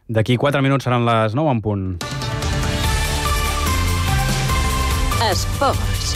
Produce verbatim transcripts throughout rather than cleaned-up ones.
D'aquí quatre minuts seran les nou en punt. Esports.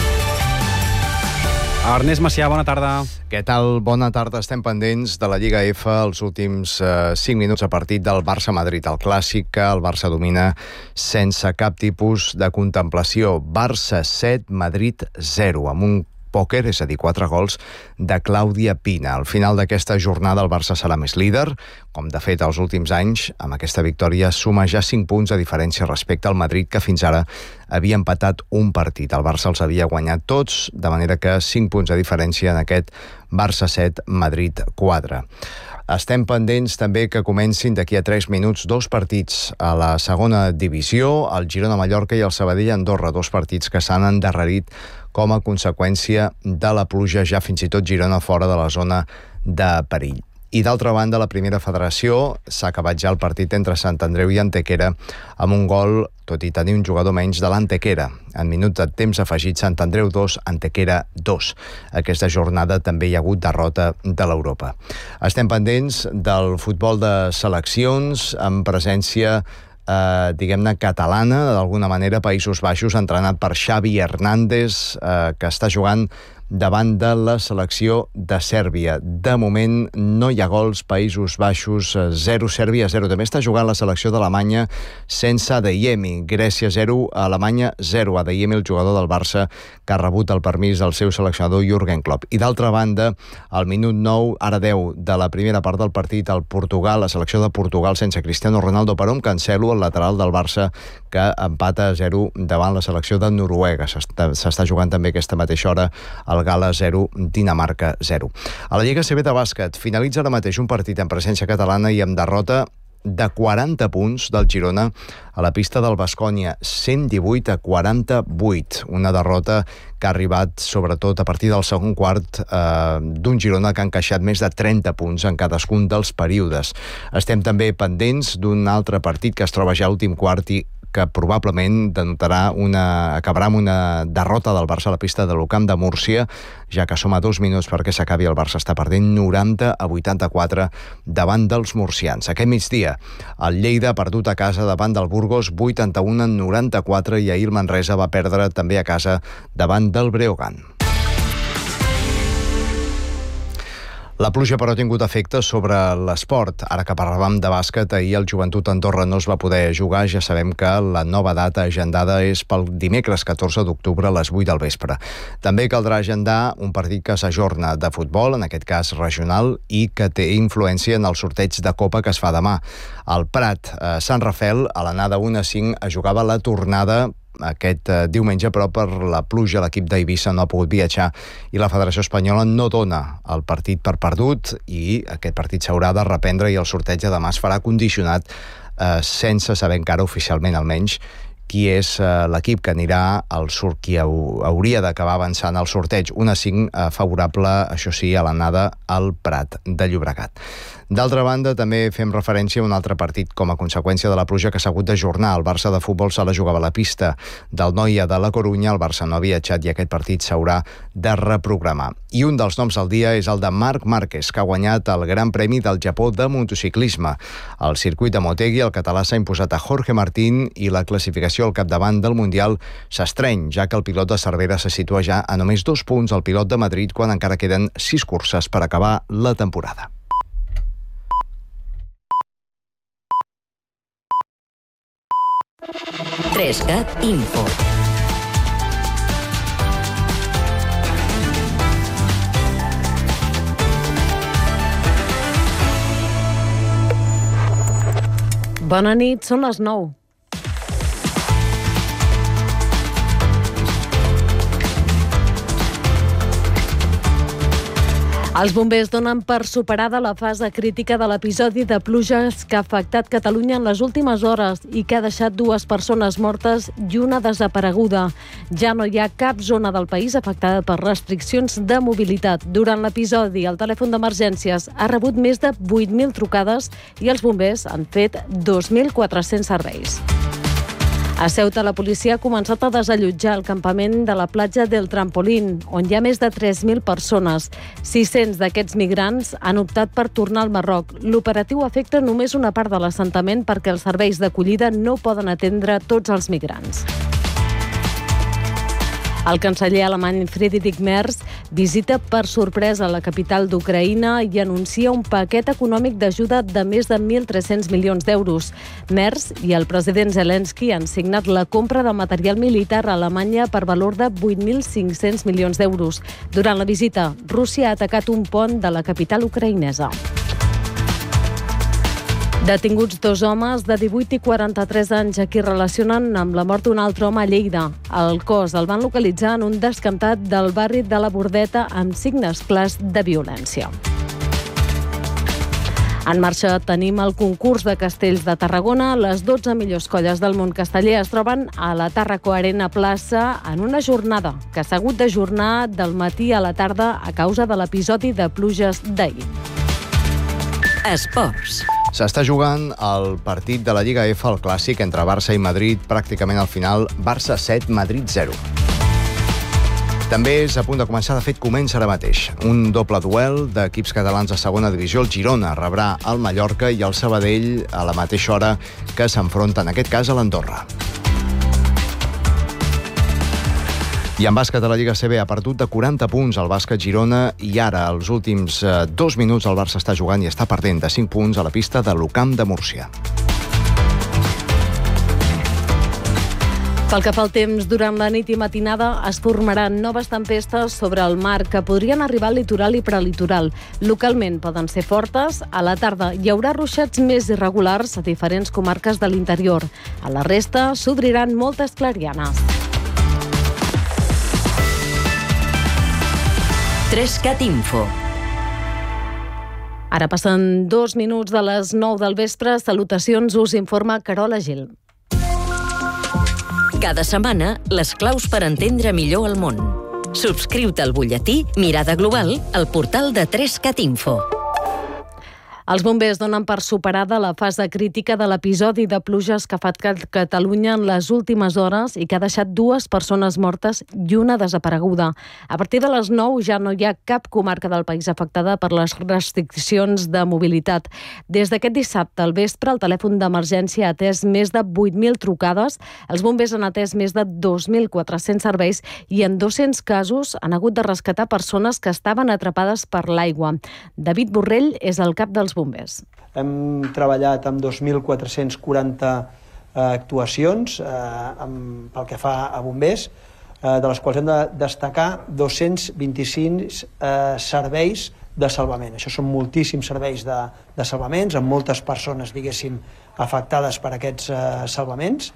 Ernest Macià, bona tarda. Què tal? Bona tarda. Estem pendents de la Lliga F els últims eh, cinc minuts a partit del Barça-Madrid. El clàssic que el Barça domina sense cap tipus de contemplació. Barça set, Madrid zero, amb un pòquer, és a dir, quatre gols de Clàudia Pina. Al final d'aquesta jornada el Barça serà més líder, com de fet els últims anys. Amb aquesta victòria suma ja cinc punts de diferència respecte al Madrid, que fins ara havia empatat un partit. El Barça els havia guanyat tots, de manera que cinc punts de diferència en aquest Barça set, Madrid quatre. Estem pendents també que comencin d'aquí a tres minuts dos partits a la segona divisió, el Girona-Mallorca i el Sabadell-Andorra, dos partits que s'han endarrerit com a conseqüència de la pluja, ja fins i tot Girona fora de la zona de perill. I d'altra banda, la primera federació s'ha acabat ja el partit entre Sant Andreu i Antequera amb un gol, tot i tenir un jugador menys, de l'Antequera. En minut de temps afegit, Sant Andreu dos, Antequera dos. Aquesta jornada també hi ha hagut derrota de l'Europa. Estem pendents del futbol de seleccions amb presència Eh, diguem-ne, catalana, d'alguna manera, Països Baixos, entrenat per Xavi Hernández, eh, que està jugant davant de la selecció de Sèrbia. De moment no hi ha gols, Països Baixos zero, Sèrbia zero. També està jugant la selecció d'Alemanya sense Adeyemi. Grècia zero, Alemanya zero. Adeyemi, el jugador del Barça, que ha rebut el permís del seu seleccionador Jürgen Klopp. I d'altra banda, al minut nou, ara deu, de la primera part del partit, el Portugal, la selecció de Portugal sense Cristiano Ronaldo, per un Cancelo, el lateral del Barça, que empata a zero davant la selecció de Noruega. S'està jugant també aquesta mateixa hora el Gala zero, Dinamarca zero. A la Lliga A C B de bàsquet finalitza ara mateix un partit en presència catalana i amb derrota de quaranta punts del Girona a la pista del Baskonia, cent divuit a quaranta-vuit. Una derrota que ha arribat sobretot a partir del segon quart eh, d'un Girona que ha encaixat més de trenta punts en cadascun dels períodes. Estem també pendents d'un altre partit que es troba ja a l'últim quart i que probablement denotarà una, acabarà amb una derrota del Barça a la pista de l'U Camp de Múrcia, ja que som a dos minuts perquè s'acabi. El Barça està perdent noranta a vuitanta-quatre davant dels murcians. Aquest migdia, el Lleida ha perdut a casa davant del Burgos vuitanta-u a noranta-quatre i ahir el Manresa va perdre també a casa davant del Breogán. La pluja, però, ha tingut efecte sobre l'esport. Ara que parlàvem de bàsquet, ahir el Joventut Andorra no es va poder jugar. Ja sabem que la nova data agendada és pel dimecres catorze d'octubre a les vuit del vespre. També caldrà agendar un partit que s'ajorna de futbol, en aquest cas regional, i que té influència en el sorteig de Copa que es fa demà. Al Prat, eh, Sant Rafel, a l'anada un a cinc, es jugava la tornada aquest eh, diumenge, però per la pluja l'equip d'Eivissa no ha pogut viatjar i la Federació Espanyola no dona el partit per perdut i aquest partit s'haurà de reprendre i el sorteig de demà es farà condicionat eh, sense saber encara oficialment almenys qui és eh, l'equip que anirà al sort, qui hauria d'acabar avançant al sorteig. un a cinc eh, favorable, això sí, a l'anada al Prat de Llobregat. D'altra banda, també fem referència a un altre partit com a conseqüència de la pluja que s'ha hagut d'ajornar. El Barça de futbol se la jugava a la pista del Noia de la Corunya. El Barça no ha viatjat i aquest partit s'haurà de reprogramar. I un dels noms del dia és el de Marc Márquez, que ha guanyat el Gran Premi del Japó de motociclisme. Al circuit de Motegi, el català s'ha imposat a Jorge Martín i la classificació al capdavant del Mundial s'estreny, ja que el pilot de Cervera se situa ja a només dos punts al pilot de Madrid quan encara queden sis curses per acabar la temporada. trescat Info. Bona nit, són les nou. Els bombers donen per superada la fase crítica de l'episodi de pluges que ha afectat Catalunya en les últimes hores i que ha deixat dues persones mortes i una desapareguda. Ja no hi ha cap zona del país afectada per restriccions de mobilitat. Durant l'episodi, el telèfon d'emergències ha rebut més de vuit mil trucades i els bombers han fet dos mil quatre-cents serveis. A Ceuta, la policia ha començat a desallotjar el campament de la platja del Trampolín, on hi ha més de tres mil persones. sis-cents d'aquests migrants han optat per tornar al Marroc. L'operatiu afecta només una part de l'assentament perquè els serveis d'acollida no poden atendre tots els migrants. El canceller alemany Friedrich Merz visita per sorpresa la capital d'Ucraïna i anuncia un paquet econòmic d'ajuda de més de mil tres-cents milions d'euros. Merz i el president Zelensky han signat la compra de material militar a Alemanya per valor de vuit mil cinc-cents milions d'euros. Durant la visita, Rússia ha atacat un pont de la capital ucraïnesa. Detinguts dos homes de divuit i quaranta-tres anys a qui relacionen amb la mort d'un altre home a Lleida. El cos el van localitzar en un descamptat del barri de la Bordeta amb signes clars de violència. En marxa tenim el concurs de castells de Tarragona. Les dotze millors colles del món casteller es troben a la Tàrraco Arena Plaça en una jornada que s'ha hagut d'ajornar del matí a la tarda a causa de l'episodi de pluges d'ahir. Esports. S'està jugant el partit de la Lliga F, el clàssic entre Barça i Madrid, pràcticament al final, Barça set, Madrid zero. També és a punt de començar, de fet, comença ara mateix. Un doble duel d'equips catalans de segona divisió. El Girona rebrà el Mallorca i el Sabadell a la mateixa hora que s'enfronta, en aquest cas, a l'Andorra. I en bàsquet de la Lliga C B ha perdut de quaranta punts el bàsquet Girona i ara, als últims eh, dos minuts, el Barça està jugant i està perdent de cinc punts a la pista de l'U C A M de Múrcia. Pel que fa al temps, durant la nit i matinada es formaran noves tempestes sobre el mar que podrien arribar al litoral i prelitoral. Localment poden ser fortes. A la tarda hi haurà ruixats més irregulars a diferents comarques de l'interior. A la resta s'obriran moltes clarianes. Trescat Info. Ara passen dos minuts de les nou del vespre. Salutacions, us informa Carola Gil. Cada setmana, les claus per entendre millor el món. Subscriu-te al butlletí Mirada Global al portal de Trescat Info. Els bombers donen per superada la fase crítica de l'episodi de pluges que ha afectat Catalunya en les últimes hores i que ha deixat dues persones mortes i una desapareguda. A partir de les nou ja no hi ha cap comarca del país afectada per les restriccions de mobilitat. Des d'aquest dissabte al vespre, el telèfon d'emergència ha atès més de vuit mil trucades, els bombers han atès més de dos mil quatre-cents serveis i en dos-cents casos han hagut de rescatar persones que estaven atrapades per l'aigua. David Borrell és el cap dels bombers. Hem treballat amb dos mil quatre-cents quaranta eh, actuacions eh, amb, pel que fa a bombers, eh, de les quals hem de destacar dos-cents vint-i-cinc eh, serveis de salvament. Això són moltíssims serveis de, de salvaments, amb moltes persones, diguéssim, afectades per aquests eh, salvaments.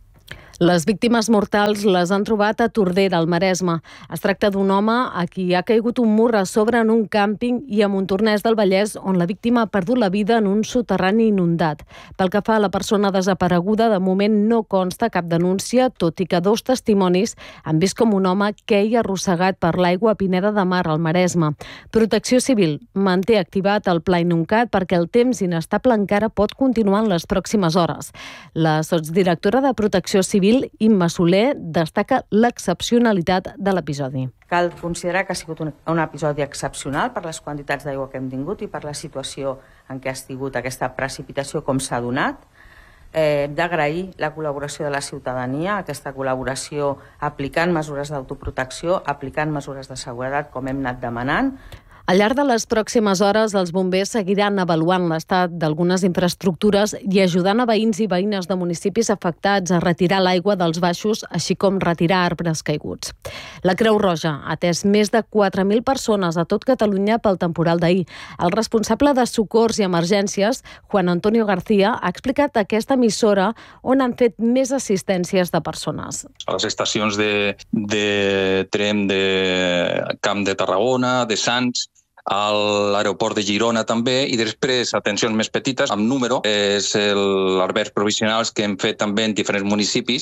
Les víctimes mortals les han trobat a Tordera, al Maresme. Es tracta d'un home a qui ha caigut un mur a sobre en un càmping i a Montornès del Vallès, on la víctima ha perdut la vida en un soterrani inundat. Pel que fa a la persona desapareguda, de moment no consta cap denúncia, tot i que dos testimonis han vist com un home queia arrossegat per l'aigua a Pineda de Mar, al Maresme. Protecció Civil manté activat el Pla Inuncat perquè el temps inestable encara pot continuar en les pròximes hores. La sotsdirectora de Protecció Civil, Imma Soler, destaca l'excepcionalitat de l'episodi. Cal considerar que ha sigut un, un episodi excepcional per les quantitats d'aigua que hem tingut i per la situació en què ha sigut aquesta precipitació com s'ha donat. Eh, hem d'agrair la col·laboració de la ciutadania, aquesta col·laboració aplicant mesures d'autoprotecció, aplicant mesures de seguretat, com hem anat demanant. Al llarg de les pròximes hores, els bombers seguiran avaluant l'estat d'algunes infraestructures i ajudant a veïns i veïnes de municipis afectats a retirar l'aigua dels baixos, així com retirar arbres caiguts. La Creu Roja ha atès més de quatre mil persones a tot Catalunya pel temporal d'ahir. El responsable de Socors i Emergències, Juan Antonio García, ha explicat aquesta emissora on han fet més assistències de persones. A les estacions de, de tren de Camp de Tarragona, de Sants, a l'aeroport de Girona també, i després atencions més petites amb número, és els albergs provisionals que hem fet també en diferents municipis.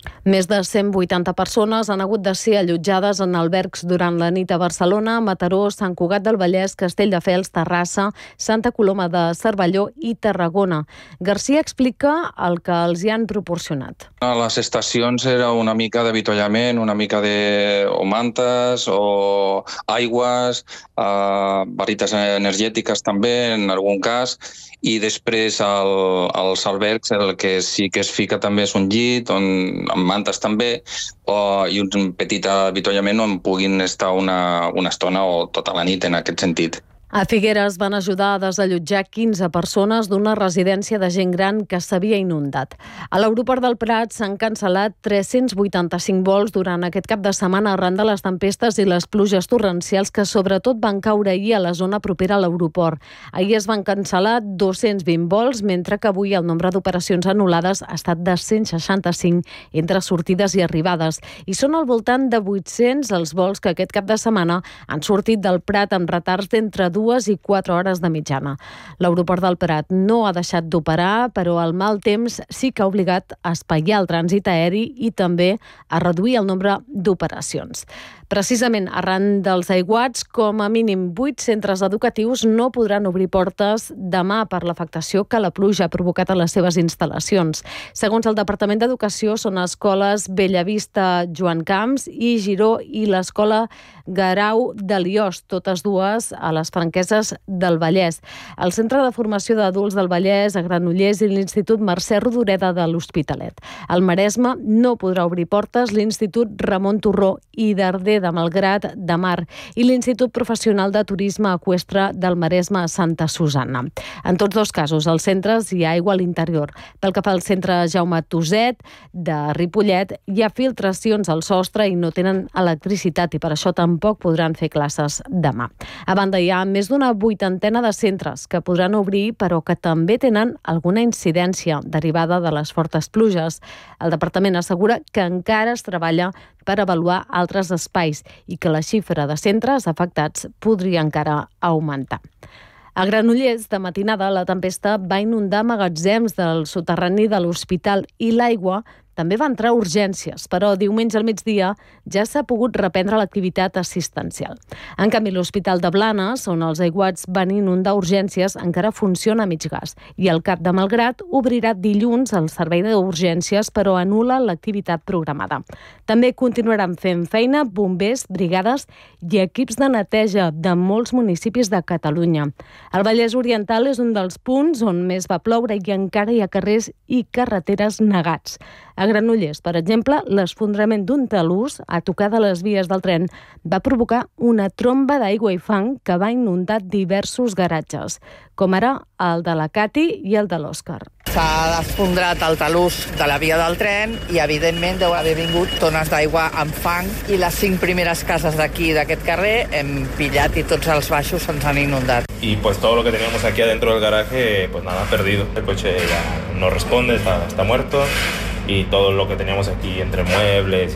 Més de cent vuitanta persones han hagut de ser allotjades en albergs durant la nit a Barcelona, Mataró, Sant Cugat del Vallès, Castelldefels, Terrassa, Santa Coloma de Cervelló i Tarragona. Garcia explica el que els hi han proporcionat. A les estacions era una mica d'avituallament, una mica de o mantes o aigües, eh, varites energètiques també en algun cas, i després el, als albergs el que sí que es fica també és un llit on, amb mantes també, o, i un petit avituallament on puguin estar una, una estona o tota la nit en aquest sentit. A Figueres van ajudar a desallotjar quinze persones d'una residència de gent gran que s'havia inundat. A l'aeroport del Prat s'han cancel·lat tres-cents vuitanta-cinc vols durant aquest cap de setmana arran de les tempestes i les pluges torrencials que sobretot van caure ahir a la zona propera a l'aeroport. Ahir es van cancel·lar dos-cents vint vols, mentre que avui el nombre d'operacions anul·lades ha estat de cent seixanta-cinc entre sortides i arribades. I són al voltant de vuit-cents els vols que aquest cap de setmana han sortit del Prat amb retards d'entre dues i quatre hores de mitjana. L'aeroport del Prat no ha deixat d'operar, però el mal temps sí que ha obligat a espaiar el trànsit aeri i també a reduir el nombre d'operacions. Precisament arran dels aiguats, com a mínim vuit centres educatius no podran obrir portes demà per l'afectació que la pluja ha provocat a les seves instal·lacions. Segons el Departament d'Educació, són escoles Bellavista Joan Camps i Giró i l'escola Garau de Liós, totes dues a les Franqueses del Vallès. El Centre de Formació d'Adults del Vallès, a Granollers, i l'Institut Mercè Rodoreda de l'Hospitalet. Al Maresme no podrà obrir portes l'Institut Ramon Turró i Darder de Malgrat de Mar i l'Institut Professional de Turisme Eqüestre del Maresme a Santa Susanna. En tots dos casos, als centres hi ha aigua a l'interior. Pel que fa al centre Jaume Tuset de Ripollet, hi ha filtracions al sostre i no tenen electricitat i per això tampoc podran fer classes demà. A banda, hi ha més d'una vuitantena de centres que podran obrir, però que també tenen alguna incidència derivada de les fortes pluges. El departament assegura que encara es treballa per avaluar altres espais i que la xifra de centres afectats podria encara augmentar. A Granollers, de matinada, la tempesta va inundar magatzems del soterrani de l'hospital i l'aigua també va entrar a urgències, però diumenge al migdia ja s'ha pogut reprendre l'activitat assistencial. En canvi, l'Hospital de Blanes, on els aiguats van inundar urgències, encara funciona a mig gas. I el Cap de Malgrat obrirà dilluns el servei d'urgències, però anul·la l'activitat programada. També continuaran fent feina bombers, brigades i equips de neteja de molts municipis de Catalunya. El Vallès Oriental és un dels punts on més va ploure i encara hi ha carrers i carreteres negats. A Granollers, per exemple, l'esfondrament d'un talús a tocar de les vies del tren va provocar una tromba d'aigua i fang que va inundar diversos garatges, com ara el de la Cati i el de l'Òscar. S'ha desfondrat el talús de la via del tren i, evidentment, deu haver vingut tones d'aigua amb fang i les cinc primeres cases d'aquí, d'aquest carrer, hem pillat i tots els baixos se'ns han inundat. Y pues todo lo que teníamos aquí adentro del garaje, pues nada, perdido. El coche ya no responde, está, está muerto. Y todo lo que teníamos aquí entre muebles